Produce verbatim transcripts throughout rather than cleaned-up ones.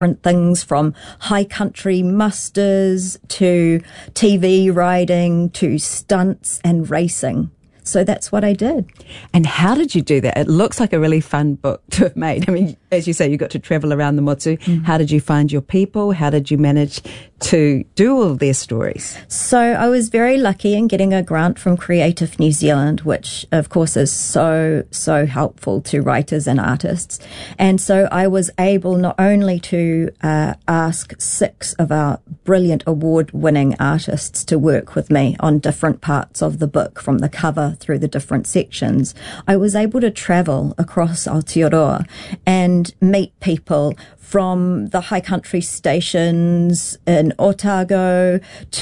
different things from high country musters to T V riding to stunts and racing. So that's what I did. And how did you do that? It looks like a really fun book to have made. I mean, as you say, you got to travel around the motu. Mm. How did you find your people? How did you manage to do all of their stories? So I was very lucky in getting a grant from Creative New Zealand, which of course is so, so helpful to writers and artists. And so I was able not only to uh, ask six of our brilliant award-winning artists to work with me on different parts of the book, from the cover through the different sections, I was able to travel across Aotearoa and meet people from the high country stations in Otago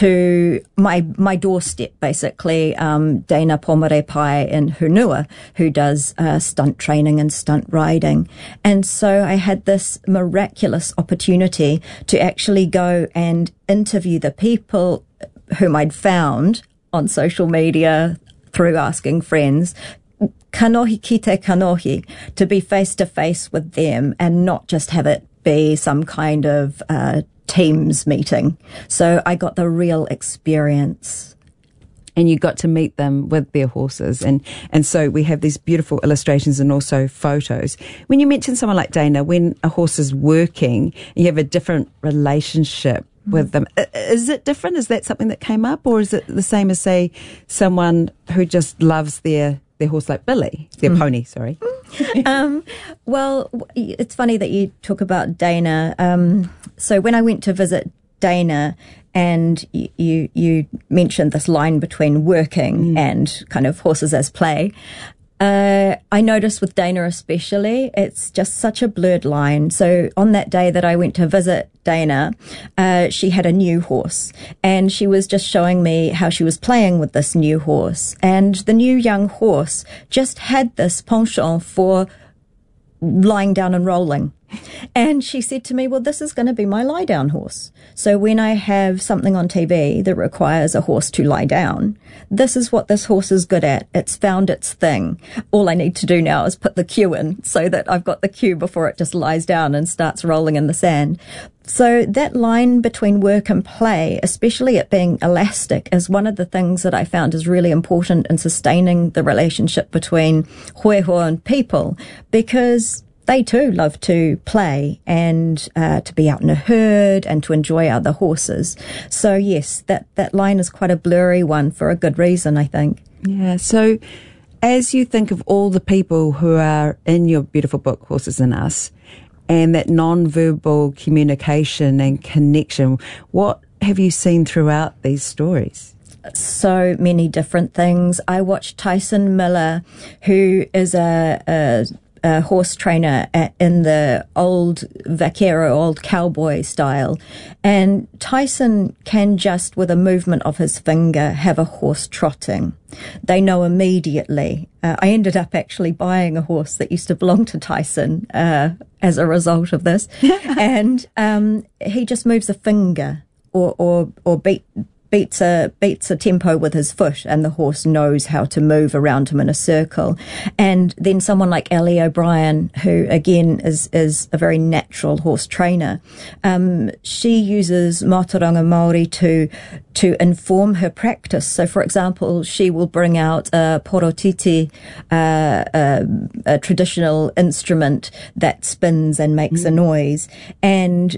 to my my doorstep, basically, um, Dana Pomare-Pai in Hunua, who does uh, stunt training and stunt riding. And so I had this miraculous opportunity to actually go and interview the people whom I'd found on social media through asking friends, kanohi ki te kanohi, to be face to face with them and not just have it be some kind of uh, Teams meeting. So I got the real experience. And you got to meet them with their horses. And, and so we have these beautiful illustrations and also photos. When you mention someone like Dana, when a horse is working, you have a different relationship with them. Is it different? Is that something that came up? Or is it the same as, say, someone who just loves their, their horse like Billy, their mm. pony, sorry? um, well, it's funny that you talk about Dana. Um, so when I went to visit Dana, and you, you, you mentioned this line between working mm. and kind of horses as play, Uh, I noticed with Dana especially, it's just such a blurred line. So on that day that I went to visit Dana, uh, she had a new horse, and she was just showing me how she was playing with this new horse. And the new young horse just had this penchant for lying down and rolling. And she said to me, well, this is going to be my lie down horse. So when I have something on T V that requires a horse to lie down, this is what this horse is good at. It's found its thing. All I need to do now is put the cue in so that I've got the cue before it just lies down and starts rolling in the sand. So that line between work and play, especially it being elastic, is one of the things that I found is really important in sustaining the relationship between hoehoa and people, because they too love to play and uh, to be out in a herd and to enjoy other horses. So yes, that, that line is quite a blurry one for a good reason, I think. Yeah, so as you think of all the people who are in your beautiful book, Horses and Us, and that non-verbal communication and connection, what have you seen throughout these stories? So many different things. I watched Tyson Miller, who is a, a a horse trainer in the old vaquero, old cowboy style. And Tyson can just, with a movement of his finger, have a horse trotting. They know immediately. Uh, I ended up actually buying a horse that used to belong to Tyson uh, as a result of this. And um, he just moves a finger or, or, or beat beats a beats a tempo with his foot, and the horse knows how to move around him in a circle. And then someone like Ellie O'Brien, who again is is a very natural horse trainer, um, she uses Mātauranga Māori to to inform her practice. So, for example, she will bring out a porotiti, uh, a, a traditional instrument that spins and makes mm. a noise, and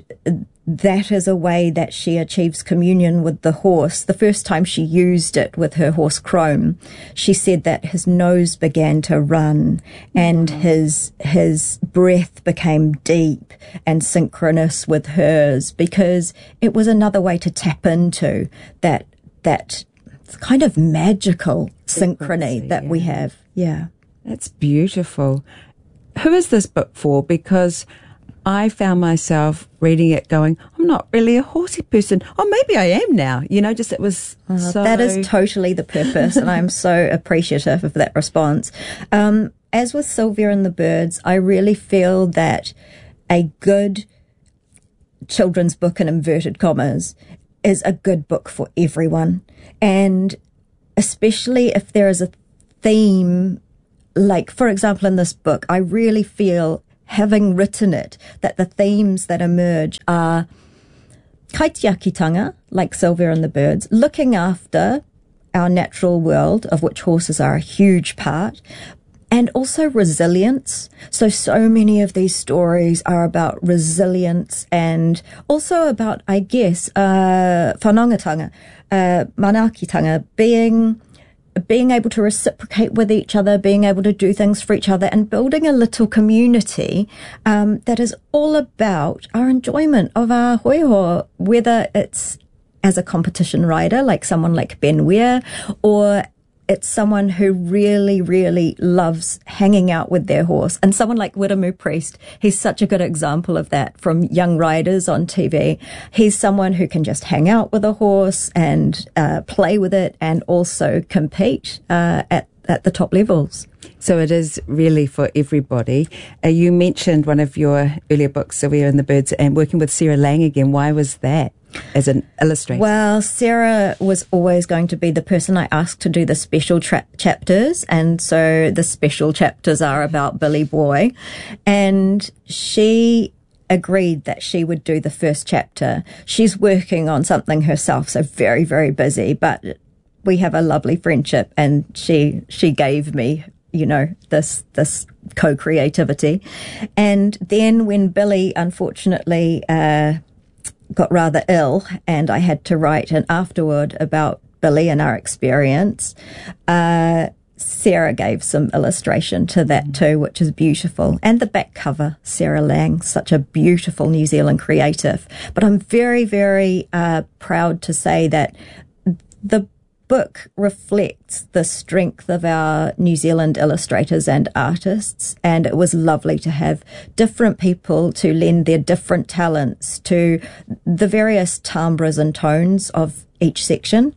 that is a way that she achieves communion with the horse. The first time she used it with her horse Chrome, she said that his nose began to run and mm-hmm. his his breath became deep and synchronous with hers, because it was another way to tap into that that kind of magical synchrony that yeah. we have. Yeah. That's beautiful. Who is this book for? Because I found myself reading it going, I'm not really a horsey person. Oh, maybe I am now. You know, just it was uh, so... That is totally the purpose, and I'm so appreciative of that response. Um, as with Sylvia and the Birds, I really feel that a good children's book, in inverted commas, is a good book for everyone. And especially if there is a theme, like, for example, in this book, I really feel having written it, that the themes that emerge are kaitiakitanga, like Sylvia and the Birds, looking after our natural world, of which horses are a huge part, and also resilience. So, so many of these stories are about resilience and also about, I guess, uh, whanongatanga, uh, manakitanga, being being able to reciprocate with each other, being able to do things for each other, and building a little community um, that is all about our enjoyment of our hoiho, whether it's as a competition rider, like someone like Ben Weir, or it's someone who really, really loves hanging out with their horse. And someone like Wiremu Priest, he's such a good example of that from young riders on T V. He's someone who can just hang out with a horse and uh, play with it and also compete uh, at, at the top levels. So it is really for everybody. Uh, you mentioned one of your earlier books, Sylvia and the Birds, and working with Sarah Lang again. Why was that as an illustrator? Well, Sarah was always going to be the person I asked to do the special tra- chapters. And so the special chapters are about Billy Boy. And she agreed that she would do the first chapter. She's working on something herself, so very, very busy. But we have a lovely friendship, and she she gave me, you know, this this co-creativity. And then when Billy, unfortunately, uh, got rather ill, and I had to write an afterword about Billy and our experience, uh, Sarah gave some illustration to that too, which is beautiful. And the back cover, Sarah Lang, such a beautiful New Zealand creative. But I'm very, very uh, proud to say that the book reflects the strength of our New Zealand illustrators and artists, and it was lovely to have different people to lend their different talents to the various timbres and tones of each section.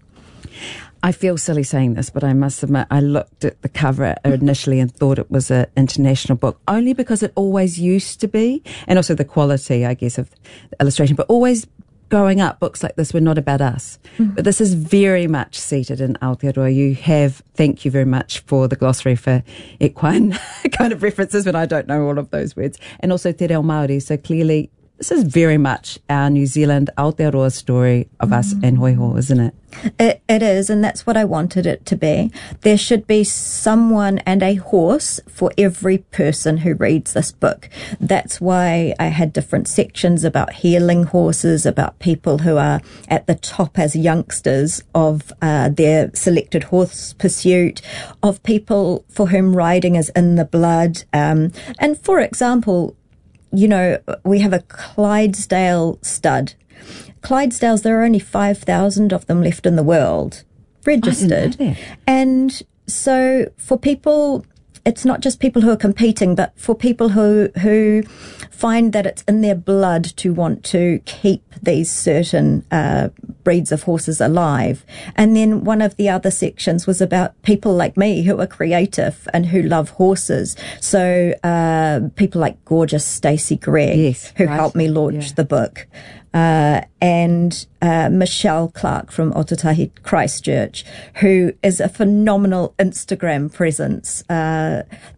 I feel silly saying this, but I must admit I looked at the cover initially and thought it was an international book, only because it always used to be, and also the quality, I guess, of the illustration, but always growing up, books like this were not about us. Mm. But this is very much seated in Aotearoa. You have, thank you very much for the glossary for equine kind of references, but I don't know all of those words. And also Te Reo Māori. So clearly, this is very much our New Zealand Aotearoa story of mm. us and hoiho, isn't it? It, it is, and that's what I wanted it to be. There should be someone and a horse for every person who reads this book. That's why I had different sections about healing horses, about people who are at the top as youngsters of uh, their selected horse pursuit, of people for whom riding is in the blood. Um, and for example, you know, we have a Clydesdale stud. Clydesdales, there are only five thousand of them left in the world, registered. And so for people, it's not just people who are competing, but for people who who find that it's in their blood to want to keep these certain uh, breeds of horses alive. And then one of the other sections was about people like me who are creative and who love horses. So uh, people like gorgeous Stacey Gregg, yes, who right. helped me launch yeah. the book. Uh, and uh, Michelle Clark from Otautahi Christchurch, who is a phenomenal Instagram presence. Uh,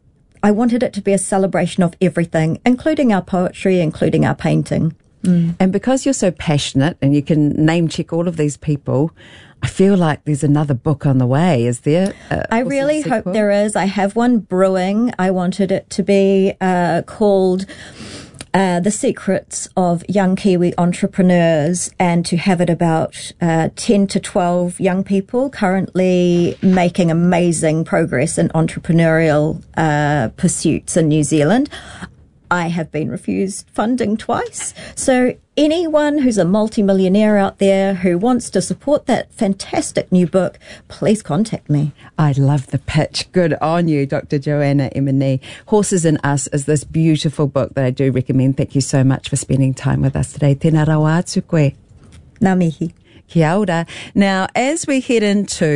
I wanted it to be a celebration of everything, including our poetry, including our painting. Mm. And because you're so passionate and you can name check all of these people, I feel like there's another book on the way. Is there? Uh, I really hope there is. I have one brewing. I wanted it to be uh, called Uh, The Secrets of Young Kiwi Entrepreneurs, and to have it about uh, ten to twelve young people currently making amazing progress in entrepreneurial uh, pursuits in New Zealand. I have been refused funding twice. So anyone who's a multimillionaire out there who wants to support that fantastic new book, please contact me. I love the pitch. Good on you, Doctor Joanna Emini. Horses and Us is this beautiful book that I do recommend. Thank you so much for spending time with us today. Tēnā rawa atu koe. Ngā mihi. Kia ora. Now, as we head into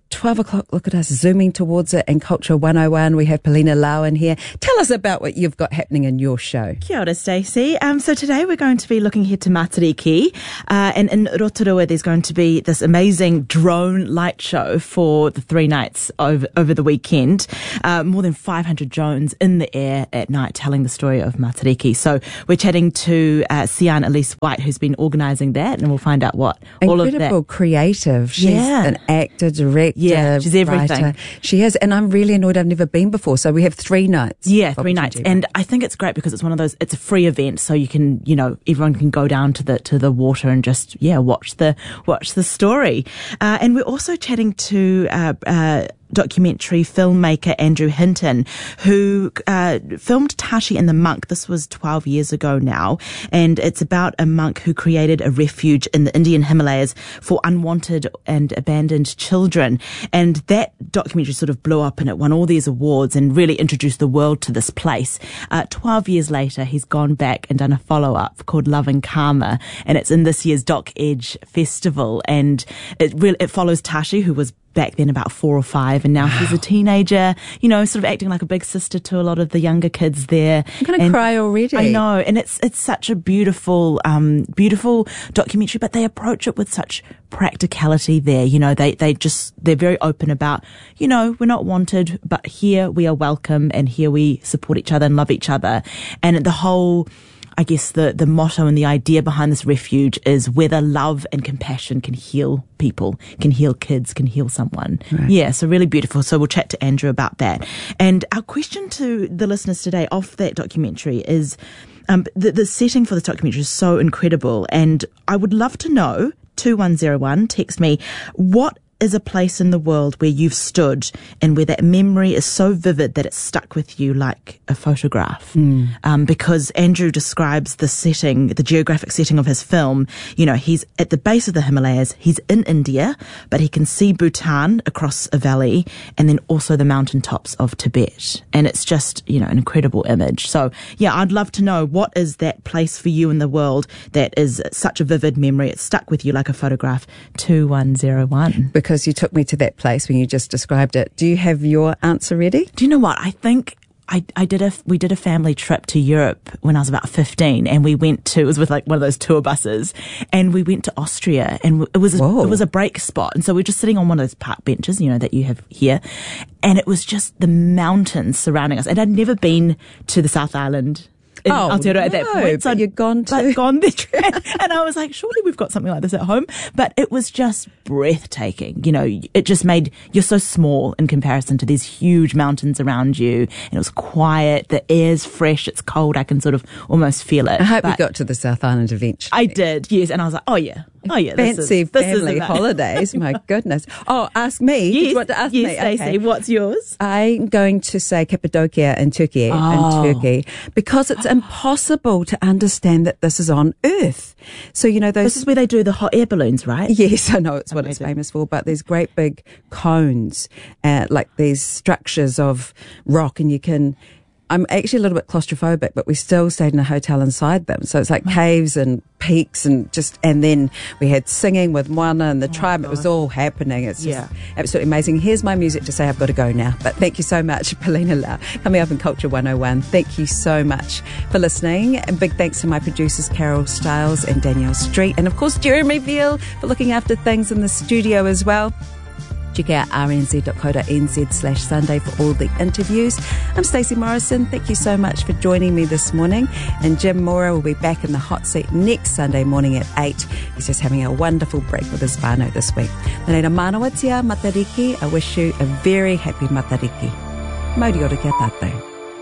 twelve o'clock, look at us zooming towards it, and Culture one oh one. We have Paulina Lau in here. Tell us about what you've got happening in your show. Kia ora, Stacey. Um, so today we're going to be looking ahead to Matariki, uh, and in Rotorua there's going to be this amazing drone light show for the three nights over, over the weekend. Uh, more than five hundred drones in the air at night telling the story of Matariki. So we're chatting to uh, Sian Elise White, who's been organising that, and we'll find out what all of that. Incredible, creative. She's Yeah. an actor, director, Yeah, she's everything. writer. She is, and I'm really annoyed I've never been before. So we have three nights. Yeah, three nights. And I think it's great because it's one of those, it's a free event, so you can, you know, everyone can go down to the to the water and just, yeah, watch the watch the story. Uh, and we're also chatting to uh, uh documentary filmmaker Andrew Hinton, who uh, filmed Tashi and the Monk. This was twelve years ago now, and it's about a monk who created a refuge in the Indian Himalayas for unwanted and abandoned children. And that documentary sort of blew up, and it won all these awards and really introduced the world to this place. Uh, twelve years later, he's gone back and done a follow-up called Loving Karma, and it's in this year's Doc Edge Festival, and it really it follows Tashi, who was back then about four or five, and now she's a teenager, you know, sort of acting like a big sister to a lot of the younger kids there. I'm going to cry already. I know, and it's it's such a beautiful, um, beautiful documentary, but they approach it with such practicality there. You know, they, they just, they're very open about, you know, we're not wanted, but here we are welcome, and here we support each other and love each other. And the whole, I guess the, the motto and the idea behind this refuge is whether love and compassion can heal people, can heal kids, can heal someone. Right. Yeah, so really beautiful. So we'll chat to Andrew about that. And our question to the listeners today off that documentary is, um, the, the setting for this documentary is so incredible. And I would love to know, two one zero one, text me, what is a place in the world where you've stood and where that memory is so vivid that it's stuck with you like a photograph. Mm. Um, because Andrew describes the setting, the geographic setting of his film. You know, he's at the base of the Himalayas, he's in India, but he can see Bhutan across a valley, and then also the mountaintops of Tibet. And it's just, you know, an incredible image. So yeah, I'd love to know, what is that place for you in the world that is such a vivid memory, it's stuck with you like a photograph. two one zero one. Because you took me to that place when you just described it. Do you have your answer ready? Do you know what? I think I, I did a, we did a family trip to Europe when I was about fifteen, and we went to, it was with like one of those tour buses, and we went to Austria, and it was, a, it was a break spot. And so we we're just sitting on one of those park benches, you know, that you have here. And it was just the mountains surrounding us. And I'd never been to the South Island in oh, Aotearoa no, at that point. So you'd gone to. gone there. And I was like, surely we've got something like this at home. But it was just breathtaking. You know, it just made, you're so small in comparison to these huge mountains around you. And it was quiet. The air's fresh. It's cold. I can sort of almost feel it. I hope but you got to the South Island eventually. I did, yes. And I was like, oh yeah. Oh yeah. This Fancy is, this family is about- holidays. My goodness. Oh, ask me. Yes, Did you want to ask yes, me? Stacey, Okay. what's yours? I'm going to say Cappadocia in Turkey, Oh. in Turkey, because it's impossible to understand that this is on Earth. So, you know, those. This is where they do the hot air balloons, right? Yes, I know it's what it's Amazing. famous for, but there's great big cones, uh, like these structures of rock, and you can. I'm actually a little bit claustrophobic, but we still stayed in a hotel inside them. So it's like caves and peaks, and just, and then we had singing with Moana and the Oh tribe. It was all happening. It's just Yeah. absolutely amazing. Here's my music to say I've got to go now. But thank you so much, Paulina Lau, coming up in Culture one oh one. Thank you so much for listening. And big thanks to my producers, Carol Stiles and Danielle Street. And of course, Jeremy Veal for looking after things in the studio as well. Check out r n z dot co dot n z slash Sunday for all the interviews. I'm Stacey Morrison. Thank you so much for joining me this morning. And Jim Mora will be back in the hot seat next Sunday morning at eight. He's just having a wonderful break with his whānau this week. Nā reira manawa tia Matariki. I wish you a very happy Matariki. Mauri ora kia tātou.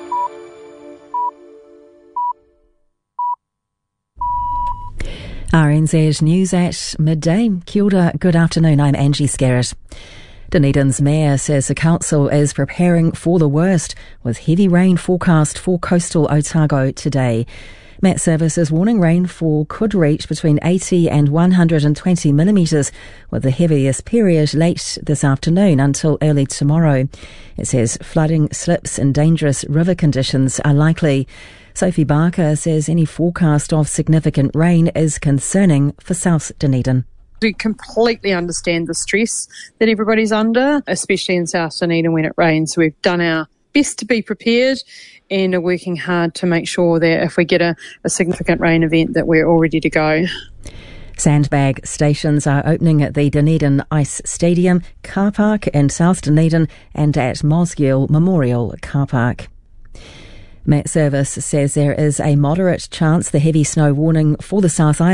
R N Z News at midday. Kia ora, good afternoon. I'm Angie Scarrett. Dunedin's mayor says the council is preparing for the worst, with heavy rain forecast for coastal Otago today. Met Service is warning rainfall could reach between eighty and one hundred twenty millimetres, with the heaviest period late this afternoon until early tomorrow. It says flooding, slips and dangerous river conditions are likely. Sophie Barker says any forecast of significant rain is concerning for South Dunedin. We completely understand the stress that everybody's under, especially in South Dunedin when it rains. We've done our best to be prepared and are working hard to make sure that if we get a, a significant rain event that we're all ready to go. Sandbag stations are opening at the Dunedin Ice Stadium car park in South Dunedin and at Mosgiel Memorial Car Park. Met Service says there is a moderate chance the heavy snow warning for the South Island